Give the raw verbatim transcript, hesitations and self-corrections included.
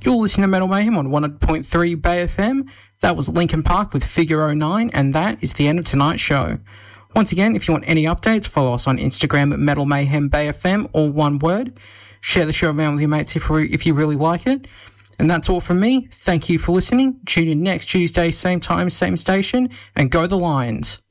You're listening to Metal Mayhem on one hundred point three Bay F M. That was Linkin Park with Figure oh nine, and that is the end of tonight's show. Once again, if you want any updates, follow us on Instagram at Metal Mayhem Bay F M, all one word. Share the show around with your mates if, if you really like it. And that's all from me. Thank you for listening. Tune in next Tuesday, same time, same station, and go the Lions.